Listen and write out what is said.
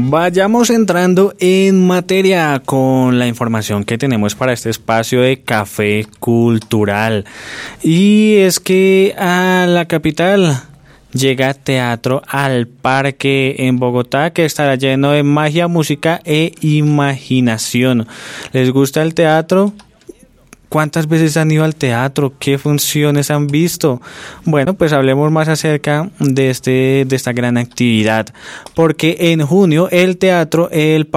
Vayamos entrando en materia con la información que tenemos para este espacio de Café Cultural. Y es que a la capital llega Teatro al Parque en Bogotá, que estará lleno de magia, música e imaginación. ¿Les gusta el teatro? ¿Cuántas veces han ido al teatro? ¿Qué funciones han visto? Bueno, pues hablemos más acerca de esta gran actividad, porque en junio el teatro El